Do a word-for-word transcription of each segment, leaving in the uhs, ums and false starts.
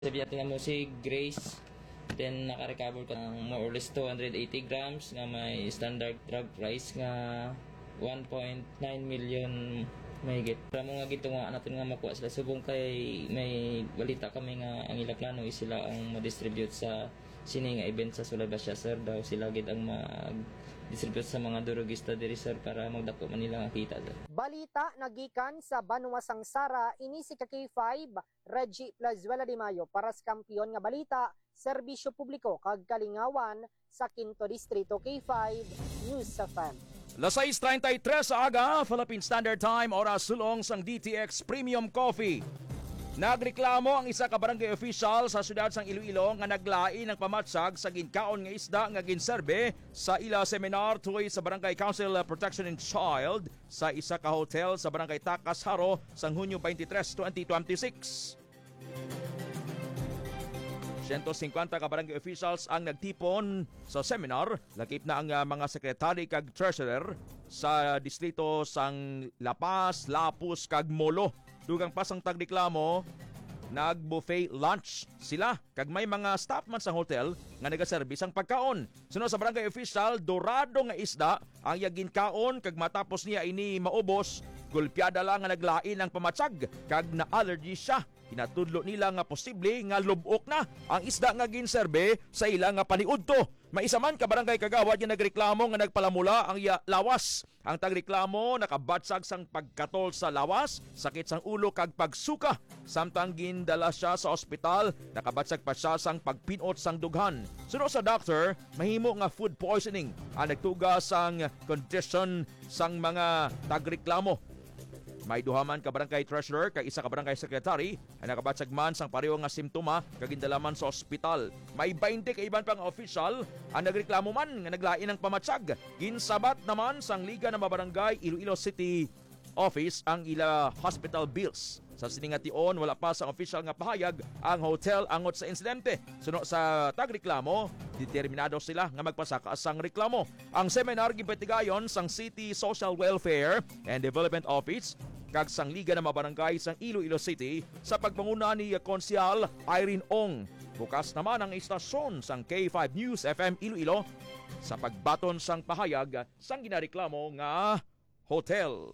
Sabi natin mo si Grace, then naka-recover ka ng more or less two hundred eighty grams nga may standard drug price nga one point nine million mahigit. Para mo nga gito nga natin nga makuha sila subong kay may balita kami nga ang ila plano is sila ang ma-distribute sa sini nga event sa Sulabasya sir daw sila gid ang mag-distribute sa mga durugista diri sir para magdako man nila nga kita sir. Balita nagikan sa Banwasang Sara ini si K five Reggie Plazuela de Mayo para sa kampiyon nga balita serbisyo publiko kag kalingawan sa Quinto Distrito. K five News F M. Las sais treinta y tres sa aga, Philippine Standard Time, oras sulong sang D T X Premium Coffee. Nagreklamo ang isa ka barangay official sa siyudad sang Iloilo nga naglain ng pamatsag sa ginkaon nga isda nga ginserbe sa ila seminar tuloy sa Barangay Council Protection and Child sa isa ka hotel sa Barangay Takas Haro sang Hunyo twenty-three, twenty twenty-six. one hundred fifty ka barangay officials ang nagtipon sa seminar. Lakip na ang uh, mga sekretary kag treasurer sa distrito sang La Paz, Lapus kag Molo. Dugang pasang tagreklamo, nag-buffet lunch sila kag may mga staff man sa hotel nga nagaservis ang pagkaon. Sunod sa barangay official, dorado nga isda ang yagin kaon kag matapos niya ini maubos, gulpyada lang nga naglain ang pamatsag kag na-allergy siya. Kinatudlo nila nga posible nga lubok na ang isda nga ginserbe sa ila nga paniudto. Maisa man ka barangay kagawad nga nagreklamo nga nagpalamula ang iya lawas. Ang tagreklamo nakabatsag sang pagkatol sa lawas, sakit sang ulo kag pagsuka. Samtang gindala siya sa ospital, nakabatsag pa siya sang pagpinot sang dughan. Suno sa doctor, mahimo nga food poisoning ang nagtuga sang condition sang mga tagreklamo. May duhaman ka barangay treasurer kay isa ka barangay secretary ay nakabatsag man sang pareho nga simptoma kag gindalaman sa ospital. May twenty ka iban pang official ang nagreklamo man nga naglain ng pamatsag. Ginsabat naman sang Liga ng Barangay Iloilo City Office ang ila hospital bills. Sa siningation, wala pa sa official nga pahayag ang hotel angot sa insidente. Suno sa tagreklamo, determinado sila nga magpasaka sang reklamo. Ang seminar gipatigayon sang City Social Welfare and Development Office kag sang Liga ng Mabarangay sang Iloilo City sa pagpanguna ni Konsyal Irene Ong. Bukas naman ang istasyon sang K five News F M Iloilo sa pagbaton sang pahayag sang ginareklamo nga hotel.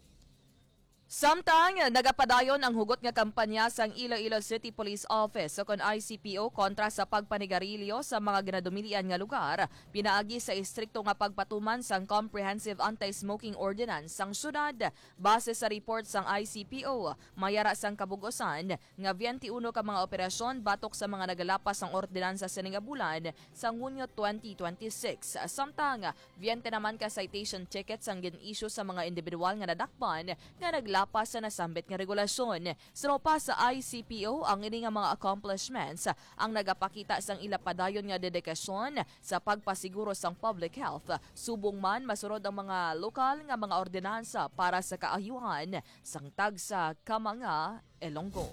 Samtang nagapadayon ang hugot nga kampanya sang Iloilo City Police Office o kon I C P O kontra sa pagpanigarilyo sa mga ginadumilian nga lugar, pinaagi sa istrikto nga pagpatuman sang Comprehensive Anti-Smoking Ordinance sang syudad. Base sa report sang I C P O, mayara sang kabugosan nga twenty-one ka mga operasyon batok sa mga nagalapas sang ordinansa sining nga bulan sang Hunyo twenty twenty-six. Samtang twenty naman ka citation tickets ang gin-issue sa mga individual nga nadakpan nga nagla lapas sa nasambit nga regulasyon. Sinopa sa I C P O ang ini nga mga accomplishments ang nagapakita sang ilapadayon nga dedikasyon sa pagpasiguro sang public health. Subong man masurod ang mga lokal nga mga ordinansa para sa kaayuhan sang tagsa ka mga Ilonggo.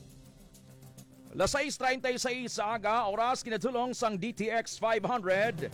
Las sais treinta y seis sa aga, oras kinatulong sang D T X five hundred.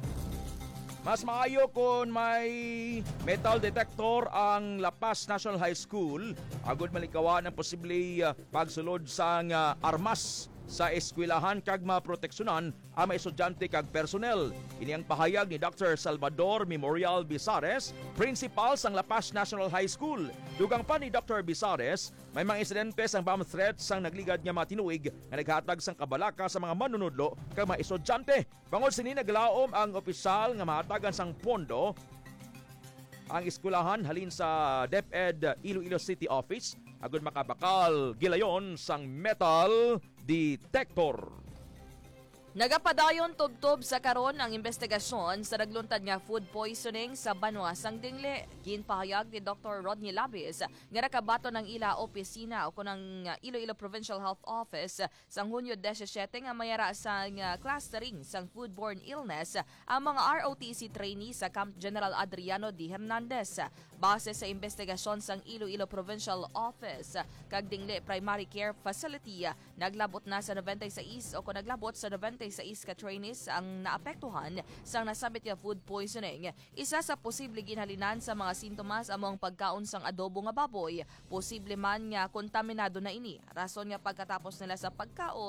Mas maayo kung may metal detector ang La Paz National High School agud malikawan ang posible uh, pagsulod sang uh, armas sa eskwelahan kag maproteksyonan ang mga estudyante kag personnel. Ini ang pahayag ni Doctor Salvador Memorial Bizares, principal sang La Paz National High School. Dugang pa ni Doctor Bizares, may mga insidente sang bomb threats sang nagligad nga matinuig nga naghatag sang kabalaka sa mga manunudlo kag mga estudyante. Bangod sini naglaom ang opisyal nga mahatagan sang pondo ang eskwelahan halin sa DepEd Iloilo City Office agud makabakal gilayon sang metal detector. Nagapadayon tubtob sa karon ang investigasyon sa nagluntad nga food poisoning sa Banwasang Dingle. Ginpahayag ni Doctor Rodney Labis nga nakabato ng ila opisina o kunang Iloilo Provincial Health Office sang Hunyo seventeen nga mayara sang clustering sang foodborne illness ang mga R O T C trainee sa Camp General Adriano D. Hernandez. Base sa investigasyon sang Iloilo Provincial Office kag Dingle Primary Care Facility, naglabot na sa ninety-six o kung naglabot sa ninety twenty-six ka trainees ang naapektuhan sang nasabit nga food poisoning. Isa sa posible ginhalinan sa mga sintomas amo ang pagkaon sang adobo nga baboy. Posible man nga kontaminado na ini. Rason nga pagkatapos nila sa pagkaon